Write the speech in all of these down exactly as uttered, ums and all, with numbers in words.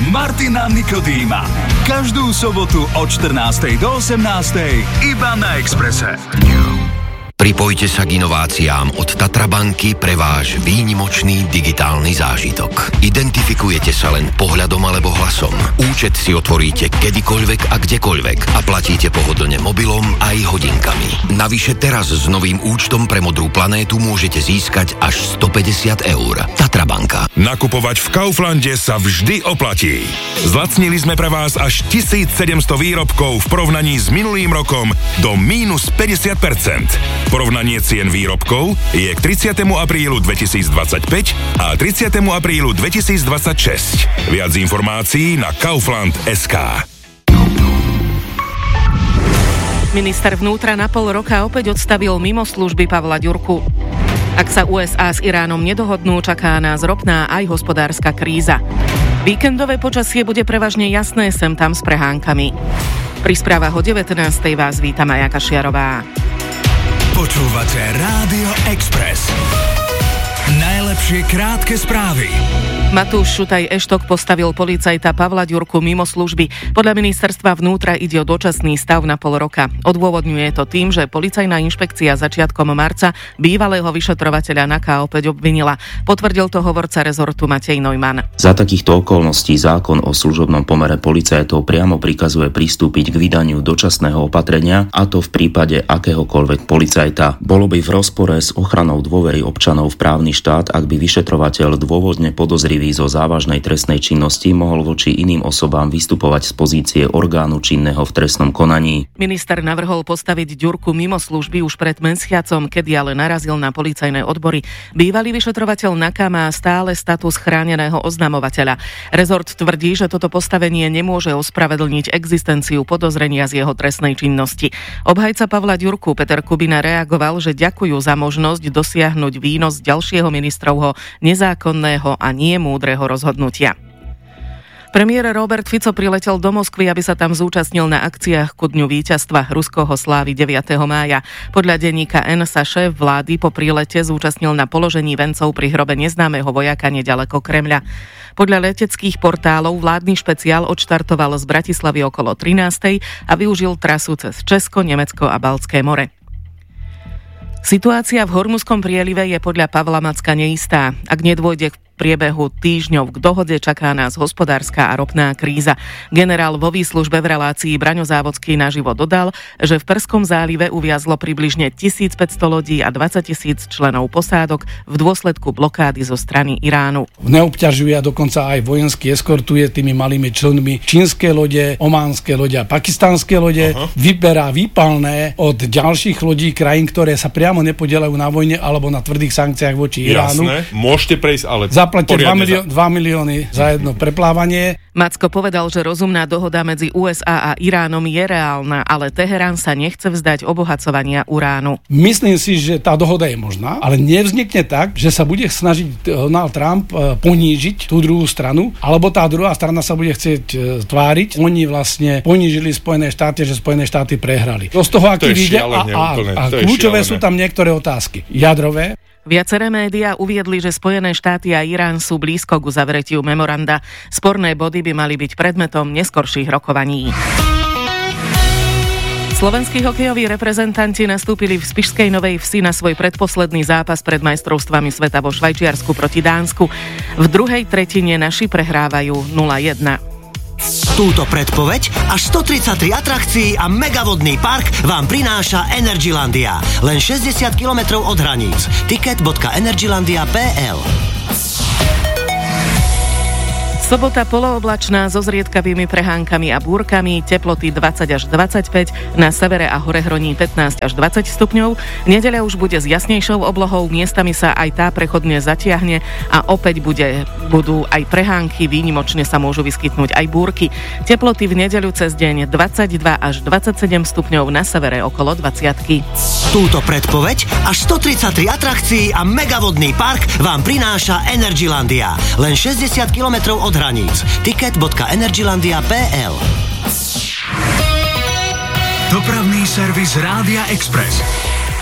Martina Nikodýma. Každú sobotu od štrnástej do osemnástej iba na Expresse. Pripojte sa k inováciám od Tatra banky pre váš výnimočný digitálny zážitok. Identifikujete sa len pohľadom alebo hlasom. Účet si otvoríte kedykoľvek a kdekoľvek a platíte pohodlne mobilom aj hodinkami. Navyše teraz s novým účtom pre Modrú planétu môžete získať až stopäťdesiat eur. Tatra banka. Nakupovať v Kauflande sa vždy oplatí. Zlacnili sme pre vás až tisícsedemsto výrobkov v porovnaní s minulým rokom do mínus päťdesiat percent. Porovnanie cien výrobkov je k tridsiatemu aprílu dvetisícdvadsaťpäť a tridsiatemu aprílu dvetisícdvadsaťšesť. Viac informácií na kaufland bodka es ká. Minister vnútra na pol roka opäť odstavil mimo služby Pavla Ďurku. Ak sa ú es á s Iránom nedohodnú, čaká nás ropná aj hospodárska kríza. Víkendové počasie bude prevažne jasné, sem tam s prehánkami. Pri správach o devätnástej vás víta Maja Kašiarová. Počúvate Rádio Express. Najlepšie krátke správy. Matúš Šutaj Eštok postavil policajta Pavla Ďurku mimo služby. Podľa ministerstva vnútra ide o dočasný stav na pol roka. Odôvodňuje to tým, že policajná inšpekcia začiatkom marca bývalého vyšetrovateľa NAKA opäť obvinila. Potvrdil to hovorca rezortu Matej Neumann. Za takýchto okolností zákon o služobnom pomere policajtov priamo prikazuje pristúpiť k vydaniu dočasného opatrenia, a to v prípade akéhokoľvek policajta. Bolo by v rozpore s ochranou dôvery občanov v právny štát, ak by vyšetrovateľ dôvodne podozrivý zo závažnej trestnej činnosti mohol voči iným osobám vystupovať z pozície orgánu činného v trestnom konaní. Minister navrhol postaviť Ďurku mimo služby už pred mesiacom, kedy ale narazil na policajné odbory. Bývalý vyšetrovateľ NAKA má stále status chráneného oznamovateľa. Rezort tvrdí, že toto postavenie nemôže ospravedlniť existenciu podozrenia z jeho trestnej činnosti. Obhajca Pavla Ďurku Peter Kubina reagoval, že ďakujú za možnosť dosiahnuť výnos ďalšieho ministrovho nezákonného a nie múdreho rozhodnutia. Premiér Robert Fico priletel do Moskvy, aby sa tam zúčastnil na akciách ku dňu víťazstva. Rusko ho slávi deviateho mája. Podľa denníka N sa šéf vlády po prílete zúčastnil na položení vencov pri hrobe neznámeho vojaka nedaleko Kremľa. Podľa leteckých portálov vládny špeciál odštartoval z Bratislavy okolo trinástej a využil trasu cez Česko, Nemecko a Baltské more. Situácia v Hormuzskom prielive je podľa Pavla Macka neistá. Ak nedôjde k priebehu týždňov k dohode, čaká nás hospodárska a ropná kríza. Generál vo výslužbe v relácii Braňo Závodský naživo dodal, že v Perskom zálive uviazlo približne tisícpäťsto lodí a dvadsaťtisíc členov posádok v dôsledku blokády zo strany Iránu. Neobťažuje a dokonca aj vojensky eskortuje tými malými člnmi čínske lode, ománske lode a pakistánske lode. Aha. Vyberá výpalné od ďalších lodí krajín, ktoré sa priamo nepodielajú na vojne alebo na tvrdých sankciách voči Iránu. Jasné, môžete prejsť, ale zaplatíte dva milióny za jedno preplávanie. Macko povedal, že rozumná dohoda medzi ú es á a Iránom je reálna, ale Teherán sa nechce vzdať obohacovania uránu. Myslím si, že tá dohoda je možná, ale nevznikne tak, že sa bude snažiť Donald Trump ponížiť tú druhú stranu, alebo tá druhá strana sa bude chcieť tváriť. Oni vlastne ponížili Spojené štáty, že Spojené štáty prehrali. To z toho, aký vyjde, a, a, a kľúčové sú tam niektoré otázky. Jadrové. Viaceré médiá uviedli, že Spojené štáty a Irán sú blízko k uzavretiu memoranda. Sporné body by mali byť predmetom neskorších rokovaní. Slovenskí hokejoví reprezentanti nastúpili v Spišskej Novej Vsi na svoj predposledný zápas pred majstrovstvami sveta vo Švajčiarsku proti Dánsku. V druhej tretine naši prehrávajú nula jedna. Túto predpoveď až stotridsaťtri atrakcií a megavodný park vám prináša Energylandia. Len šesťdesiat kilometrov od hraníc. Ticket bodka energylandia bodka pé el. Sobota polooblačná so zriedkavými prehánkami a búrkami, teploty dvadsať až dvadsaťpäť, na severe a hore hroní pätnásť až dvadsať stupňov. Nedeľa už bude s jasnejšou oblohou, miestami sa aj tá prechodne zatiahne a opäť bude, budú aj prehánky, výnimočne sa môžu vyskytnúť aj búrky. Teploty v nedeľu cez deň dvadsaťdva až dvadsaťsedem stupňov, na severe okolo dvadsiatky. Túto predpoveď až stotridsaťtri atrakcií a megavodný park vám prináša Energylandia. Len šesťdesiat kilometrov od hraníc. Ticket bodka energylandia bodka pé el. Dopravný servis Rádia Express.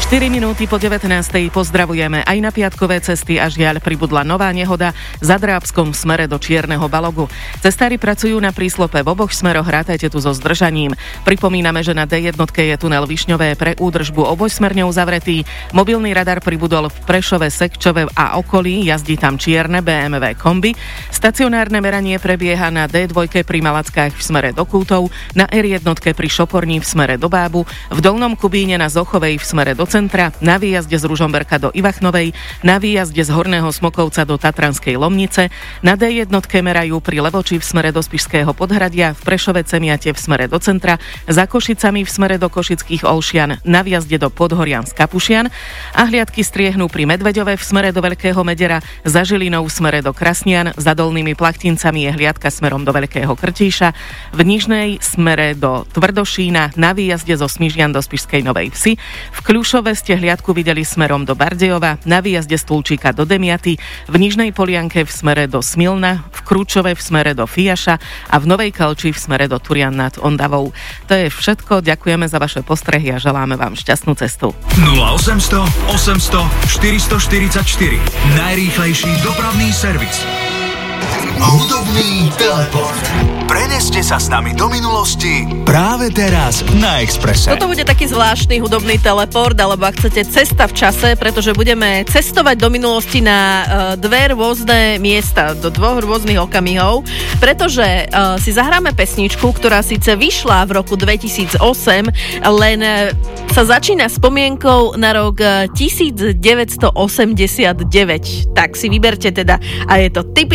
štyri minúty po devätnástej pozdravujeme. Aj na piatkové cesty a žiaľ pribudla nová nehoda za Drábskom v smere do Čierneho Balogu. Cestári pracujú na príslope v oboch smeroch, rátajte tu so zdržaním. Pripomíname, že na dé jedna je tunel Višňové pre údržbu obojsmerne uzavretý. Mobilný radar pribudol v Prešove, Sekčove a okolí, jazdí tam čierne bé em vé kombi. Stacionárne meranie prebieha na dé dva pri Malackách v smere do Kútov, na er jedna pri Šoporní v smere do Bábu, v Dolnom Kubíne na Zochovej v smere do centra, na výjazde z Ružomberka do Ivachnovej, na výjazde z Horného Smokovca do Tatranskej Lomnice, na dé jedna merajú pri Levoči v smere do Spišského Podhradia, v Prešove Cemiate v smere do centra, za Košicami v smere do Košických Olšian, na výjazde do Podhorian z Kapušian a hliadky striehnú pri Medveďove v smere do Veľkého Medera, za Žilinou v smere do Krasnian, za Dolnými Plachtincami je hliadka smerom do Veľkého Krtíša, v Nižnej smere do Tvrdošína, na výjazde zo Smižian do Spišskej Novej Vsi, v Kľušove ste hliadku videli smerom do Bardejova, na výjazde z Tulčíka do Demiaty, v Nižnej Polianke v smere do Smilna, v Krúčove v smere do Fiaša a v Novej Kalči v smere do Turian nad Ondavou. To je všetko, ďakujeme za vaše postrehy a želáme vám šťastnú cestu. nula osemsto osemsto štyristoštyridsaťštyri Najrýchlejší dopravný servis. Hudobný teleport. Preneste sa s nami do minulosti práve teraz na Expresse. Toto bude taký zvláštny hudobný teleport, alebo ak chcete cesta v čase, pretože budeme cestovať do minulosti na uh, dve rôzne miesta, do dvoch rôznych okamihov, pretože uh, si zahráme pesničku, ktorá síce vyšla v roku dvetisícosem, len uh, sa začína spomienkou na rok uh, devätnásťstoosemdesiatdeväť. Tak si vyberte teda, a je to typické